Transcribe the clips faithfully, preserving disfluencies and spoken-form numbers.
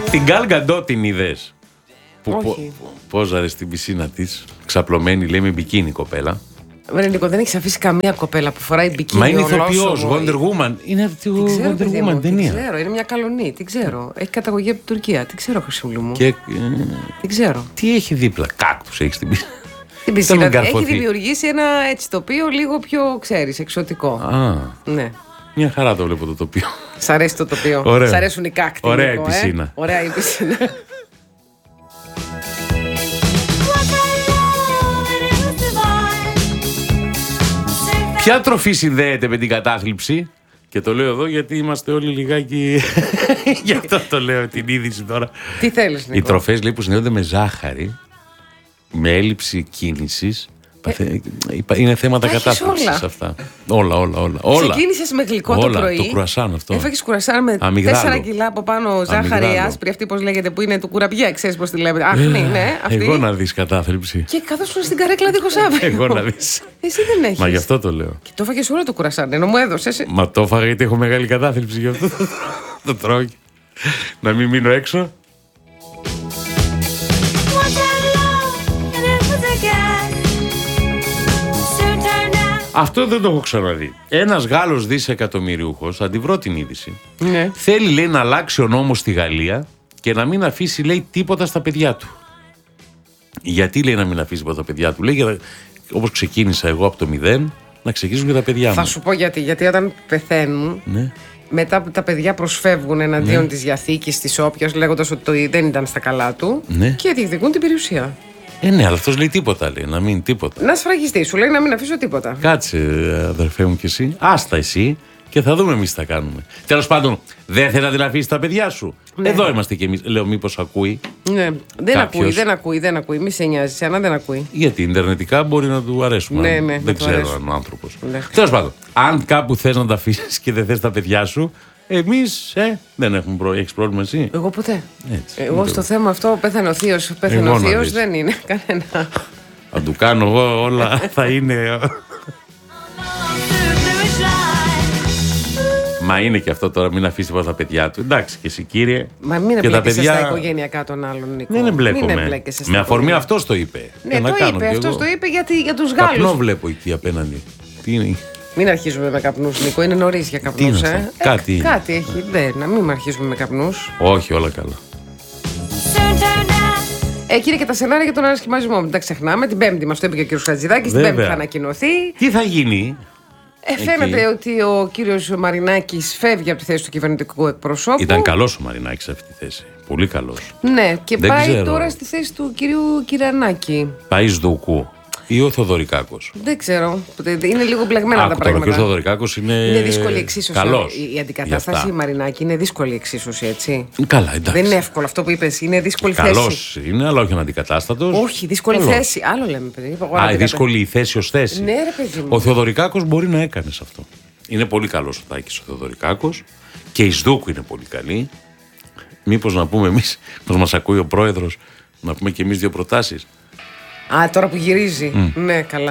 Την Γκάλ Γκαντότ την είδες? Που Όχι. πόζαρε στην πισίνα της, ξαπλωμένη, λέει, με μπικίνι κοπέλα. Βρε Νίκο, δεν έχει αφήσει καμία κοπέλα που φοράει μπικίνι. Μα είναι ηθοποιός, Wonder Woman. Είναι αυτή η ξέρω, Wonder παιδί Woman μου, ταινία. Δεν ξέρω, είναι μια καλονή, τι ξέρω. Έχει καταγωγή από την Τουρκία, τι ξέρω, Χρυσούλη μου. Και, ε, Τι ξέρω. τι έχει δίπλα, κάκτους έχει στην πισίνα. Την πισίνα έχει δημιουργήσει ένα έτσι τοπίο λίγο πιο, ξέρεις, εξωτικό. Α, Ναι. μια χαρά το βλέπω το τοπίο. Σ' αρέσει το τοπίο. Ωραίο. Σ' αρέσουν οι κάκτοι. Ωραία Νίκο, η πισίνα. Ε? Ωραία η πισίνα. Ποια τροφή συνδέεται με την κατάθλιψη? Και το λέω εδώ γιατί είμαστε όλοι λιγάκι. Γι' αυτό το λέω την είδηση τώρα. Τι θέλεις, Νίκο? Οι τροφές, λέει, που συνδέονται με ζάχαρη, με έλλειψη κίνησης. Ε, είναι θέματα κατάθλιψης αυτά. Όλα, όλα, όλα. όλα. Ξεκίνησες με γλυκό όλα, το πρωί. Το κουρασάν αυτό. Έφαγες κουρασάν με Αμυγδάλο. τέσσερα κιλά από πάνω ζάχαρη Αμυγδάλο. άσπρη, αυτή πώς λέγεται, που είναι του κουραμπιέ, ξέρεις πώς τη λέμε. Άχνη, ναι, αυτή. Εγώ να δεις κατάθλιψη. Και καθόσουν στην καρέκλα δίχως αύριο. Εγώ να δεις. Εσύ δεν έχεις. Μα γι' αυτό το λέω. Και το έφαγες όλο το κουρασάν, ενώ μου έδωσες. Μα το έφαγα γιατί έχω μεγάλη κατάθλιψη γι' αυτό. Το τρώω. Να μην μείνω έξω. Αυτό δεν το έχω ξαναδεί. Ένας Γάλλος δισεκατομμυριούχος, θα τη βρω την είδηση, Ναι. θέλει, λέει, να αλλάξει ο νόμος στη Γαλλία και να μην αφήσει, λέει, τίποτα στα παιδιά του. Γιατί, λέει, να μην αφήσει τίποτα στα παιδιά του? Λέει, για να- όπως ξεκίνησα εγώ από το μηδέν, να ξεκινήσουν και τα παιδιά Θα μου. σου πω γιατί. Γιατί όταν πεθαίνουν, Ναι. μετά τα παιδιά προσφεύγουν εναντίον Ναι. της διαθήκης της όποιας, λέγοντας ότι το δεν ήταν στα καλά του Ναι. και διεκδικούν την περιουσία. Ε, ναι, αλλά αυτός λέει τίποτα, λέει, να μην τίποτα. Να σφραγιστεί, σου λέει να μην αφήσω τίποτα. Κάτσε, αδερφέ μου, κι εσύ. Άστα εσύ και θα δούμε εμείς τι θα κάνουμε. Τέλος πάντων, δεν θέλει να την αφήσει τα παιδιά σου. Ναι. Εδώ είμαστε κι εμείς. Λέω, μήπως ακούει. Ναι. Δεν Κάποιος. ακούει, δεν ακούει, δεν ακούει. Μη σε νοιάζει, σένα δεν ακούει. Γιατί ιντερνετικά μπορεί να του αρέσουμε. Ναι, αν- ναι, να δεν του ξέρω αρέσουν. αν ο άνθρωπος. Ναι. Τέλος πάντων, αν κάπου θες να τα αφήσεις και δεν θες τα παιδιά σου, εμείς ε, δεν έχουμε προ... Έχεις πρόβλημα εσύ? Εγώ ποτέ. Έτσι. Εγώ Ούτε στο εγώ. θέμα αυτό πέθανε ο θείος. Πέθανε Εγώ ο να θείος, δεις. δεν είναι κανένα. Αν του κάνω εγώ όλα θα είναι. Μα είναι και αυτό τώρα, μην αφήσει τίποτα τα παιδιά του. Εντάξει, και εσύ, κύριε. Μα μην και τα εμπλέκεσαι παιδιά... στα οικογενειακά των άλλων, Νίκο. Δεν εμπλέκομαι. Μην εμπλέκεσαι στα Με αφορμή οικογενειακά. αυτός το είπε. Ναι, Ε, να το κάνω είπε. κι Αυτό εγώ. το είπε γιατί, για τους Καπνό Γάλλους. βλέπω εκεί απέναντι. Τι είναι? Μην αρχίζουμε με καπνούς, Νίκο. Είναι νωρίς για καπνούς. είναι Ε. αυτό? Ε, Κάτι είναι. κάτι έχει. Δεν, να μην αρχίζουμε με καπνούς. Όχι, όλα καλά. Ε, κύριε, και τα σενάρια για τον ανασχηματισμό. Μην τα ξεχνάμε. Την Πέμπτη μας το είπε και ο κ. Χατζηδάκης. Την Βέβαια. Πέμπτη θα ανακοινωθεί. Τι θα γίνει? Ε, φαίνεται Εκεί. ότι ο κύριος Μαρινάκης φεύγει από τη θέση του κυβερνητικού εκπροσώπου. Ήταν καλός ο Μαρινάκης σε αυτή τη θέση. Πολύ καλός. Ναι, και Δεν πάει ξέρω. τώρα στη θέση του κυρίου Κυρανάκη. Πάει Σδουκού ή ο Θοδωρικάκος? Δεν ξέρω. Είναι λίγο μπλεγμένα Άκου τα τώρα, και ο πράγματα. Θοδωρικάκος είναι. Είναι δύσκολη η εξίσωση. Καλός. Η- Η Γι' αντικατάσταση αυτά. Μαρινάκη είναι δύσκολη η εξίσωση, έτσι. Καλά, εντάξει. Δεν είναι εύκολο αυτό που είπες. Είναι δύσκολη θέση. Καλός είναι, αλλά όχι αναντικατάστατος. Όχι, δύσκολη Καλός. θέση. Άλλο λέμε, παιδί. Είπα εγώ Α, η αντικατα- δύσκολη η θέση ως θέση. Ναι, ρε παιδί μου. Ο Θεοδωρικάκος μπορεί να έκανε σε αυτό. Είναι πολύ καλός ο Τάκης ο Θεοδωρικάκος και η Σδούκου είναι πολύ καλή. Μήπως να πούμε εμείς, πως μας ακούει ο πρόεδρος, να πούμε και εμείς δύο προτάσεις. Α, τώρα που γυρίζει. Ναι, καλά.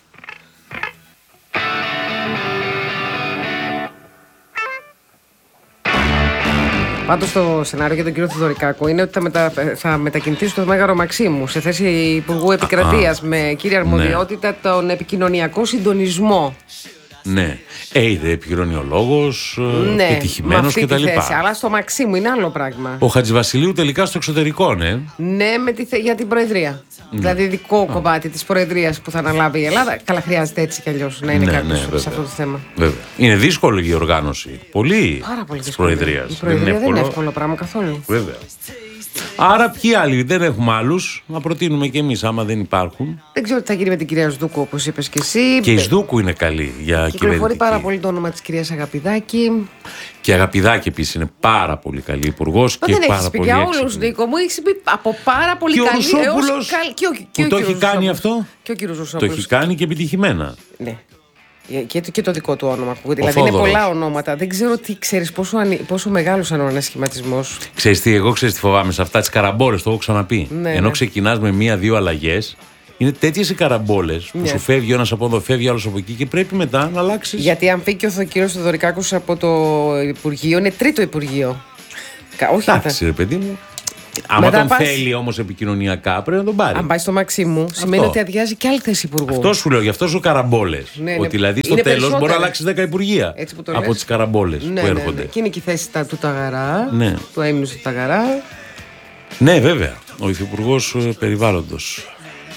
Πάντως το σενάριο για τον κύριο Θοδωρικάκο είναι ότι θα, μετα... θα μετακινηθεί στο Μέγαρο Μαξίμου σε θέση Υπουργού Επικρατείας με κύρια αρμοδιότητα τον επικοινωνιακό συντονισμό. Ναι. Ε, είδε επικοινωνιολόγος, Ναι, με πετυχημένος αυτή τη κτλ. θέση. Αλλά στο Μαξίμου είναι άλλο πράγμα. Ο Χατζηβασιλείου τελικά στο εξωτερικό, ναι. Ναι, με τη θε... για την Προεδρία. Δηλαδή, δικό κομμάτι τη Προεδρία που θα αναλάβει η Ελλάδα. Καλά, χρειάζεται έτσι κι αλλιώ να είναι Ναι, κάποιο ναι, σε βέβαια. αυτό το θέμα. Βέβαια. Είναι δύσκολη η οργάνωση. Πολύ. Πάρα πολύ της δύσκολο. Προεδρίας. Η Προεδρία δεν είναι εύκολο πράγμα καθόλου. Βέβαια. Άρα ποιοι άλλοι, δεν έχουμε άλλους, να προτείνουμε κι εμείς άμα δεν υπάρχουν. Δεν ξέρω τι θα γίνει με την κυρία Σδούκου, όπως είπες και εσύ. Και η Σδούκου είναι καλή για Κυκλοφορεί κυβερνητική. πάρα πολύ το όνομα της κυρίας Αγαπηδάκη. Και η Αγαπηδάκη επίσης είναι πάρα πολύ καλή υπουργός Μα και δεν πάρα έχεις πει πολύ για έξυπνη. όλους, Νίκο μου. Έχεις πει από πάρα πολύ Και ο καλή Ρουσόπουλος έως καλ... και ο, και που ο το κύριος έχει κάνει Ρουσόπουλος. αυτό. Και ο κύριος Το Ρουσόπουλος. έχει κάνει και επιτυχημένα. Ναι. Και, και το δικό του όνομα ακούγεται. Δηλαδή είναι Θόδωρος. πολλά ονόματα. Δεν ξέρω τι ξέρεις, πόσο, ανη... πόσο μεγάλος είναι ο ανασχηματισμός. Ξέρεις τι, εγώ ξέρεις τι φοβάμαι σε αυτά τις καραμπόλες, το έχω ξαναπεί. Ναι, Ενώ ναι. ξεκινάς με μία-δύο αλλαγές, είναι τέτοιες οι καραμπόλες που Ναι. σου φεύγει ο ένας από εδώ, φεύγει άλλος από εκεί και πρέπει μετά να αλλάξεις. Γιατί αν φύγει ο κύριος Θοδωρικάκος από το Υπουργείο, είναι τρίτο Υπουργείο. Όχι, εντάξει, ρε παιδί μου. Άμα τον πας... θέλει όμως επικοινωνιακά, πρέπει να τον πάρει. Αν πάει στο Μαξίμου, σημαίνει ότι αδειάζει και άλλη θέση υπουργού. Αυτό σου λέω, γι' αυτό σου καραμπόλες. Ναι, ναι. Ότι δηλαδή στο τέλος μπορεί να αλλάξει δέκα υπουργεία από τις καραμπόλες ναι, που ναι, έρχονται. Ναι. Και είναι και η θέση του Ταγαρά, ναι. του έμεινου του Ταγαρά. Ναι, βέβαια. Ο Υφυπουργός Περιβάλλοντος.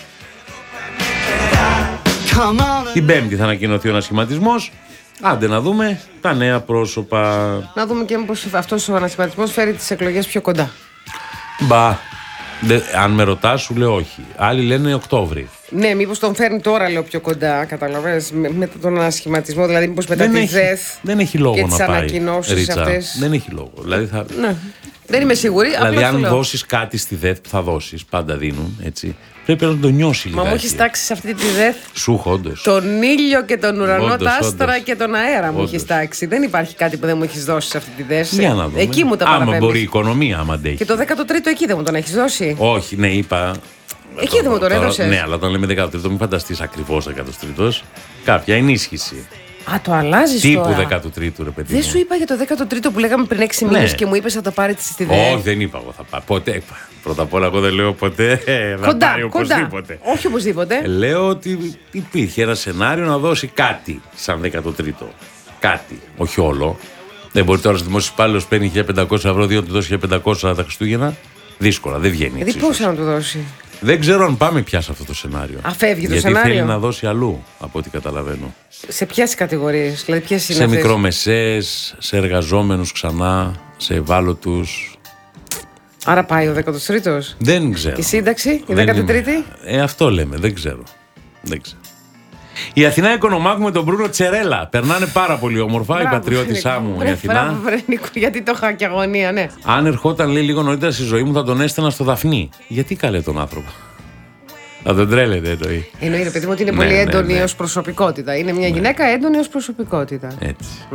Την Πέμπτη θα ανακοινωθεί ο ανασχηματισμός. Άντε να δούμε τα νέα πρόσωπα. Να δούμε και μήπως αυτός ο ανασχηματισμός φέρει τις εκλογές πιο κοντά. Μπα. Δε, αν με ρωτάς, σου λέω όχι. Άλλοι λένε Οκτώβρη. Ναι, μήπως τον φέρνει τώρα, λέω, πιο κοντά. Καταλαβαίνεις, με, μετά τον ανασχηματισμό, δηλαδή μήπως μετά δεν τη έχει, ΔΕΘ. Δεν έχει λόγο και να τις πάει. Ανακοινώσεις αυτές. Δεν έχει λόγο. Δηλαδή θα... ναι. Δεν είμαι σίγουρη. Δηλαδή, αν δώσεις κάτι στη ΔΕΘ που θα δώσεις, πάντα δίνουν, έτσι. Πρέπει να το νιώσει λίγο. Μα μου έχει τάξει σε αυτή τη ΔΕΘ. Σου όντως. Τον ήλιο και τον ουρανό, όντως, τα άστρα όντως. και τον αέρα όντως. μου έχει τάξει. Δεν υπάρχει κάτι που δεν μου έχει δώσει σε αυτή τη ΔΕΘ. Για να δούμε. Εκεί μου τα παραπέμπεις. Άμα μπορεί η οικονομία, άμα αντέχει. Και το δέκατο τρίτο εκεί δεν μου τον έχει δώσει. Όχι, ναι, είπα. Εκεί δεν μου τον έδωσε. Ναι, αλλά όταν λέμε δέκατο τρίτο, μην φανταστεί ακριβώς δέκατο τρίτο. Κάποια ενίσχυση. Α, το αλλάζει τύπου τώρα. Τύπου δέκατο τρίτο, ρε παιδί. Δεν σου είπα για το δέκατο τρίτο που λέγαμε πριν έξι ναι. μήνες και μου είπες θα τα πάρει στη ΔΕΘ. Όχι, δεν είπα εγώ θα πάρει. Ποτέ. Πρώτα απ' όλα, εγώ δεν λέω ποτέ. Θα κοντά, πάρει οπωσδήποτε. Κοντά. Όχι οπωσδήποτε. Λέω ότι υπήρχε ένα σενάριο να δώσει κάτι σαν δέκατο τρίτο. Κάτι. Όχι όλο. Δεν μπορεί τώρα ο δημόσιο υπάλληλο παίρνει χίλια πεντακόσια ευρώ, δύο του δώσει χίλια πεντακόσια τα Χριστούγεννα. Δύσκολα, δεν βγαίνει. Δηλαδή πόσα να του δώσει. Δεν ξέρω αν πάμε πια σε αυτό το σενάριο. Αφεύγει το γιατί σενάριο. Γιατί θέλει να δώσει αλλού, από ό,τι καταλαβαίνω. Σε ποιες κατηγορίες, δηλαδή ποιες είναι σε αυτές? μικρομεσαίες, σε εργαζόμενους ξανά, σε ευάλωτους. Άρα πάει ο δέκατος τρίτος. Δεν ξέρω. Η σύνταξη, η δεν δέκατη τρίτη. Ε, αυτό λέμε, δεν ξέρω. Δεν ξέρω. Η Αθηνά Οικονομάκου με τον Μπρούνο Τσερέλα. Περνάνε πάρα πολύ όμορφα. Η πατριώτησά μου η Αθηνά. Μπράβο, Βρενίκο, γιατί το είχα και αγωνία, ναι. Αν ερχόταν λέει λίγο νωρίτερα στη ζωή μου, θα τον έστελνα στο Δαφνί. Γιατί καλέ τον άνθρωπο. Θα τον τρέλετε εννοεί. Εννοεί, ρε παιδί μου, ότι είναι ναι, πολύ ναι, έντονη ναι. ως προσωπικότητα. Είναι μια γυναίκα έντονη ως προσωπικότητα. Έτσι. Mm.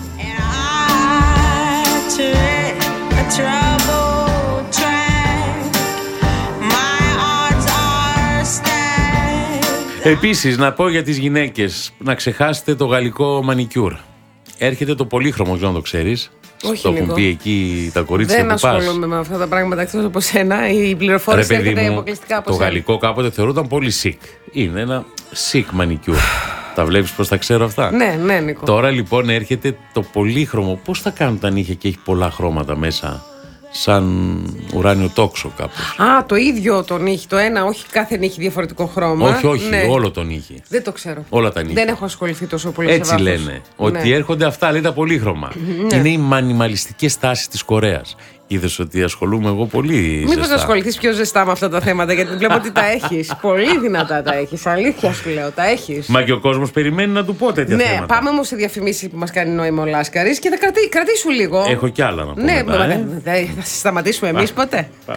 Επίσης, να πω για τις γυναίκες, να ξεχάσετε το γαλλικό μανικιούρ. Έρχεται το πολύχρωμο, δεν το ξέρεις. Όχι, το Νίκο. έχουν πει εκεί τα κορίτσια δεν που πας. Δεν ασχολούμαι με αυτά τα πράγματα εκτός από σένα. Η πληροφόρηση έρχεται αποκλειστικά από το σένα. γαλλικό κάποτε θεωρούταν πολύ chic. Είναι ένα chic μανικιούρ. Τα βλέπεις πώς τα ξέρω αυτά. Ναι, ναι, Νίκο. Τώρα λοιπόν έρχεται το πολύχρωμο. Πώς θα κάνουν τα νύχια και έχει πολλά χρώματα μέσα. Σαν ουράνιο τόξο κάπως. Α, το ίδιο το νύχι, το ένα, όχι κάθε νύχι διαφορετικό χρώμα. Όχι, όχι, ναι. όλο το νύχι. Δεν το ξέρω. Όλα τα νύχια. Δεν έχω ασχοληθεί τόσο πολύ. Έτσι σε βάθος. λένε. Ότι ναι. έρχονται αυτά, λέει τα πολύχρωμα. Ναι. Είναι οι μανιμαλιστικές τάσεις της Κορέας. Είδες ότι ασχολούμαι εγώ πολύ. Μήπως να ασχοληθείς πιο ζεστά με αυτά τα θέματα, γιατί βλέπω ότι τα έχεις. Πολύ δυνατά τα έχεις. Αλήθεια σου λέω, τα έχεις. Μα και ο κόσμος περιμένει να του πω τέτοια ναι, θέματα. Ναι, πάμε όμως σε διαφημίσεις που μας κάνει νόημα ο Λάσκαρης και θα κρατή, κρατήσου λίγο. Έχω κι άλλα να πω. Ναι, μετά, μα, ε? δε, θα σταματήσουμε εμείς ποτέ. Πάμε.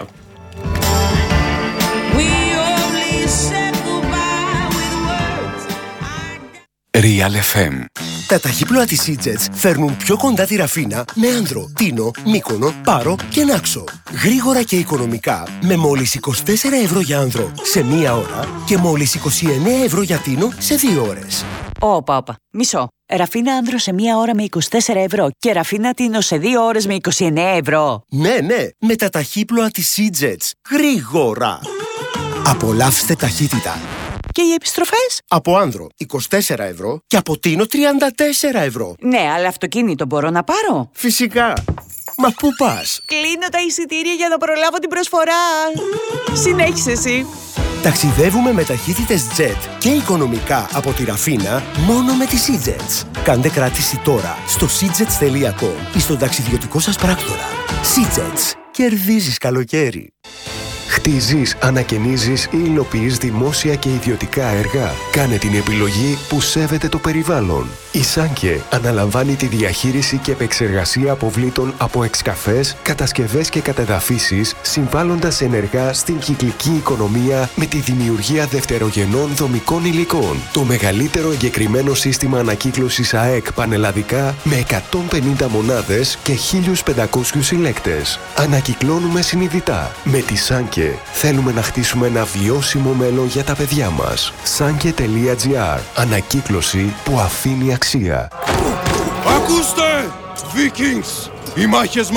Real εφ εμ. Τα ταχύπλοα της Eatjets φέρνουν πιο κοντά τη Ραφίνα με Άνδρο, Τίνο, Μύκονο, Πάρο και Νάξο. Γρήγορα και οικονομικά με μόλις είκοσι τέσσερα ευρώ για Άνδρο σε μία ώρα και μόλις είκοσι εννέα ευρώ για Τίνο σε δύο ώρες. Όπα, όπα. Μισό. Ραφίνα Άνδρο σε μία ώρα με είκοσι τέσσερα ευρώ και Ραφίνα Τίνο σε δύο ώρες με είκοσι εννέα ευρώ. Ναι, ναι, με τα ταχύπλοα της Eatjets. Γρήγορα. Απολαύστε ταχύτητα. Και οι επιστροφές? Από Άνδρο είκοσι τέσσερα ευρώ και από Τίνο τριάντα τέσσερα ευρώ. Ναι, αλλά αυτοκίνητο μπορώ να πάρω? Φυσικά. Μα πού πας? Κλείνω τα εισιτήρια για να προλάβω την προσφορά. Συνέχισε εσύ. Ταξιδεύουμε με ταχύτητες jet και οικονομικά από τη Ραφίνα μόνο με τις Eatjets. Κάντε κράτηση τώρα στο seatjets τελεία com ή στον ταξιδιωτικό σας πράκτορα. Eatjets. Κερδίζεις καλοκαίρι. Χτίζεις, ανακαινίζεις ή υλοποιείς δημόσια και ιδιωτικά έργα. Κάνε την επιλογή που σέβεται το περιβάλλον. Η Σάνκε αναλαμβάνει τη διαχείριση και επεξεργασία αποβλήτων από εξκαφές, κατασκευές και κατεδαφίσεις, συμβάλλοντας ενεργά στην κυκλική οικονομία με τη δημιουργία δευτερογενών δομικών υλικών. Το μεγαλύτερο εγκεκριμένο σύστημα ανακύκλωσης ΑΕΚ πανελλαδικά με εκατόν πενήντα μονάδες και χίλιους πεντακόσιους συλλέκτες. Ανακυκλώνουμε συνειδητά. Με τη Σάνκε θέλουμε να χτίσουμε ένα βιώσιμο μέλλον για τα παιδιά μας. Σάνκε τελεία τζι άρ. Ανακύκλωση που αφήνει αξία. Ακούστε, Vikings! Οι μάχες μας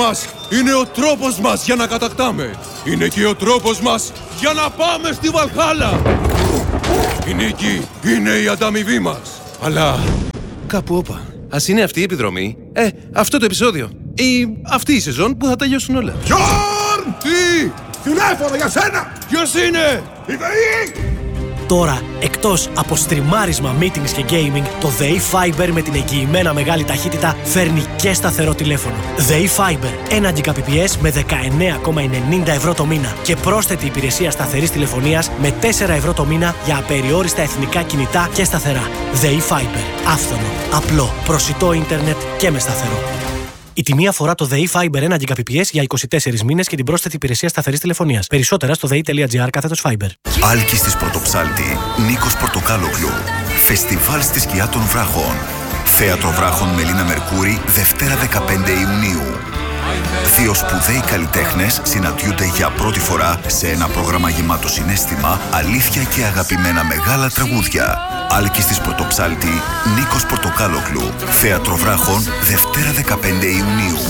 είναι ο τρόπος μας για να κατακτάμε. Είναι και ο τρόπος μας για να πάμε στη Βαλχάλα. Η νίκη είναι η ανταμοιβή μας. Αλλά κάπου όπα. Ας είναι αυτή η επιδρομή, ε, αυτό το επεισόδιο ή αυτή η σεζόν που θα τελειώσουν όλα. Γιόρν! Τι! Τηλέφωνο για σένα! Ποιος είναι? Η ΔΕΗ! Τώρα, εκτός από στριμάρισμα, meetings και gaming, το ΔΕΗ Fiber με την εγγυημένα μεγάλη ταχύτητα φέρνει και σταθερό τηλέφωνο. ΔΕΗ Fiber, ένα Gbps με δεκαεννέα κόμμα ενενήντα ευρώ το μήνα και πρόσθετη υπηρεσία σταθερής τηλεφωνίας με τέσσερα ευρώ το μήνα για απεριόριστα εθνικά κινητά και σταθερά. ΔΕΗ Fiber. Άφθονο, απλό, προσιτό ίντερνετ και με σταθερό. Η τιμή αφορά το ΔΕΗ Fiber ένα Gbps για είκοσι τέσσερις μήνες και την πρόσθετη υπηρεσία σταθερής τηλεφωνίας. Περισσότερα στο δei.gr κάθετος Fiber. Άλκης της Πρωτοψάλτη, Νίκος Πορτοκάλογλου. Φεστιβάλ στη σκιά των βράχων. Θέατρο Βράχων Μελίνα Μερκούρη, Δευτέρα δεκαπέντε Ιουνίου. Δύο σπουδαίοι καλλιτέχνες συναντιούνται για πρώτη φορά σε ένα πρόγραμμα γεμάτο συναίσθημα, αλήθεια και αγαπημένα μεγάλα τραγούδια. Άλκης της Πρωτοψάλτη, Νίκος Πορτοκάλογλου. Θέατρο Βράχων, Δευτέρα δεκαπέντε Ιουνίου.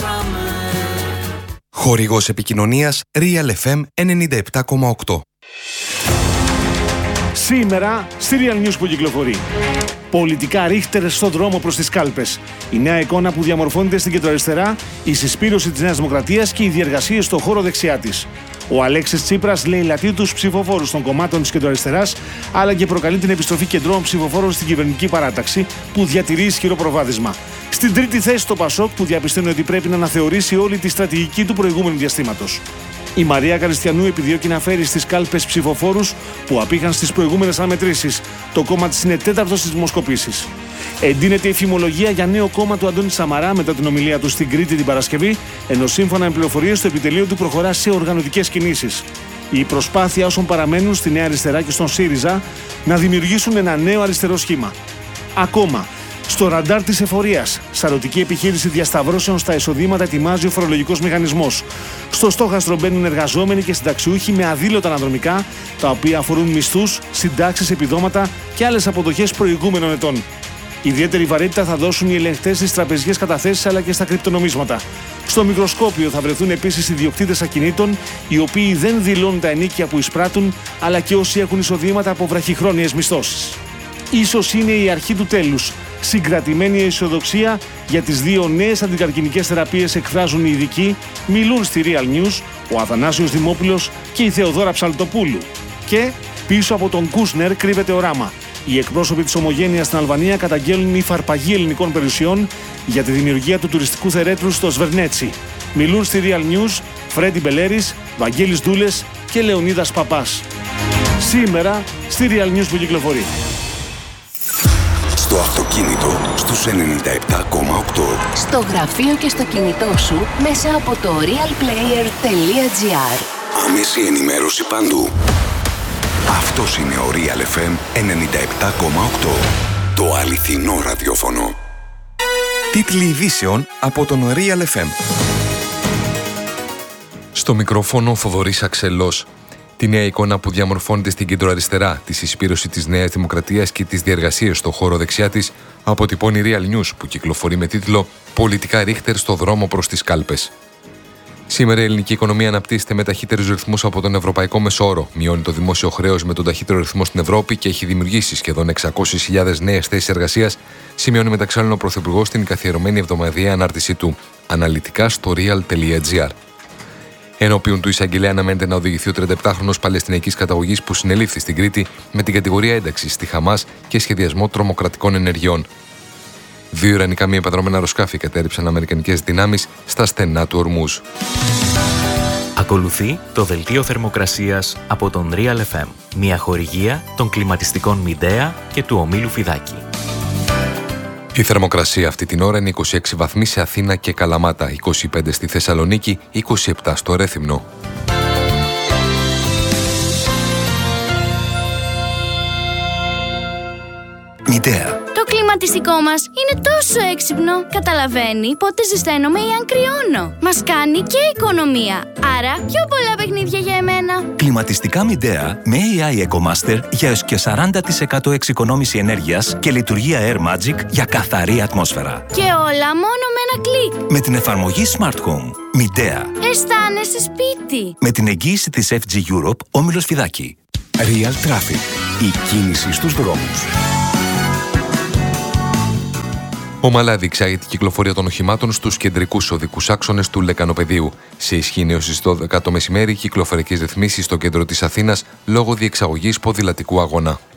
Χορηγός επικοινωνίας Real εφ εμ ενενήντα επτά κόμμα οκτώ. Σήμερα στη Real News που κυκλοφορεί. Πολιτικά ρίχτερ στον δρόμο προς τις κάλπες. Η νέα εικόνα που διαμορφώνεται στην κεντροαριστερά, η συσπήρωση της Νέας Δημοκρατίας και οι διεργασίες στο χώρο δεξιά της. Ο Αλέξης Τσίπρας λέει λατρεί τους ψηφοφόρους των κομμάτων της κεντροαριστεράς, αλλά και προκαλεί την επιστροφή κεντρώων ψηφοφόρων στην κυβερνητική παράταξη, που διατηρεί ισχυρό προβάδισμα. Στην τρίτη θέση το Πασόκ, που διαπιστώνει ότι πρέπει να αναθεωρήσει όλη τη στρατηγική του προηγούμενου διαστήματος. Η Μαρία Καριστιανού επιδιώκει να φέρει στις κάλπες ψηφοφόρους που απήχαν στις προηγούμενες αναμετρήσεις. Το κόμμα της είναι τέταρτο στις δημοσκοπήσεις. Εντείνεται η φημολογία για νέο κόμμα του Αντώνη Σαμαρά μετά την ομιλία του στην Κρήτη την Παρασκευή, ενώ σύμφωνα με πληροφορίες το επιτελείο του προχωρά σε οργανωτικές κινήσεις. Η προσπάθεια όσων παραμένουν στη Νέα Αριστερά και στον ΣΥΡΙΖΑ να δημιουργήσουν ένα νέο αριστερό σχήμα. Ακόμα. Στο ραντάρ της εφορίας, σαρωτική επιχείρηση διασταυρώσεων στα εισοδήματα ετοιμάζει ο φορολογικός μηχανισμός. Στο στόχαστρο μπαίνουν εργαζόμενοι και συνταξιούχοι με αδήλωτα αναδρομικά, τα οποία αφορούν μισθούς, συντάξεις, επιδόματα και άλλες αποδοχές προηγούμενων ετών. Ιδιαίτερη βαρύτητα θα δώσουν οι ελεγκτές στις τραπεζικές καταθέσεις αλλά και στα κρυπτονομίσματα. Στο μικροσκόπιο θα βρεθούν επίσης ιδιοκτήτες ακινήτων, οι οποίοι δεν δηλώνουν τα ενίκια που εισπράττουν, αλλά και όσοι έχουν εισοδήματα από βραχυχρόνιες μισθώσεις. Ίσως είναι η αρχή του τέλους. Συγκρατημένη αισιοδοξία για τις δύο νέες αντικαρκινικές θεραπείες εκφράζουν οι ειδικοί, μιλούν στη Real News ο Αθανάσιος Δημόπουλος και η Θεοδόρα Ψαλτοπούλου. Και πίσω από τον Κούσνερ κρύβεται οράμα. Οι εκπρόσωποι της Ομογένειας στην Αλβανία καταγγέλνουν η φαρπαγή ελληνικών περιουσιών για τη δημιουργία του τουριστικού θερέτρου στο Σβερνέτσι. Μιλούν στη Real News Φρέντι Μπελέρης, Βαγγέλης Δούλες και Λεωνίδας Παπάς. Σήμερα στη Real News που κυκλοφορεί. Στο αυτοκίνητο στους ενενήντα επτά κόμμα οκτώ. Στο γραφείο και στο κινητό σου μέσα από το realplayer.gr. Άμεση ενημέρωση παντού. Αυτός είναι ο Real εφ εμ ενενήντα επτά κόμμα οκτώ. Το αληθινό ραδιόφωνο. Τίτλοι ειδήσεων από τον Real εφ εμ. Στο μικρόφωνο Θοδωρής Αξελός. Τη νέα εικόνα που διαμορφώνεται στην κεντροαριστερά, τη συσπήρωση της Νέας Δημοκρατίας και τις διεργασίες στο χώρο δεξιά της, αποτυπώνει Real News που κυκλοφορεί με τίτλο «Πολιτικά ρίχτερ στο δρόμο προς τις κάλπες». Σήμερα η ελληνική οικονομία αναπτύσσεται με ταχύτερους ρυθμούς από τον ευρωπαϊκό μεσόωρο, μειώνει το δημόσιο χρέος με τον ταχύτερο ρυθμό στην Ευρώπη και έχει δημιουργήσει σχεδόν εξακόσιες χιλιάδες νέες θέσεις εργασίας, σημειώνει μεταξύ άλλων ο Πρωθυπουργός στην καθιερωμένη εβδομαδιαία ανάρτησή του, αναλυτικά στο real.gr. Ενώπιον του εισαγγελέα αναμένεται να οδηγηθεί ο τριανταεπτάχρονος Παλαιστινιακής καταγωγής που συνελήφθη στην Κρήτη με την κατηγορία ένταξης στη Χαμάς και σχεδιασμό τρομοκρατικών ενεργειών. Δύο ιρανικά μη επανδρομένα αεροσκάφη κατέριψαν αμερικανικές δυνάμεις στα στενά του Ορμούζ. Ακολουθεί το δελτίο θερμοκρασίας από τον Real εφ εμ, μια χορηγία των κλιματιστικών Μιντέα και του ομίλου Φιδάκη. Η θερμοκρασία αυτή την ώρα είναι είκοσι έξι βαθμοί σε Αθήνα και Καλαμάτα, είκοσι πέντε στη Θεσσαλονίκη, είκοσι επτά στο Ρέθυμνο. Μιντέα. Το κλίμα κλιματιστικό μας είναι τόσο έξυπνο. Καταλαβαίνει πότε ζεσταίνομαι ή αν κρυώνω. Μας κάνει και οικονομία. Άρα πιο πολλά παιχνίδια για εμένα. Κλιματιστικά Midea με έι άι EcoMaster για έως και σαράντα τοις εκατό εξοικονόμηση ενέργειας και λειτουργία Air Magic για καθαρή ατμόσφαιρα. Και όλα μόνο με ένα κλικ. Με την εφαρμογή Smart Home. Midea. Αισθάνεσαι σπίτι. Με την εγγύηση της εφ τζι Europe, Όμιλος Φιδάκη. Real Traffic. Η κίνηση στους δρόμους. Ομαλά διεξάγεται η κυκλοφορία των οχημάτων στους κεντρικούς οδικούς άξονες του Λεκανοπεδίου. Σε ισχύ έως τις δώδεκα το μεσημέρι, κυκλοφορικές ρυθμίσεις στο κέντρο της Αθήνας λόγω διεξαγωγής ποδηλατικού αγώνα.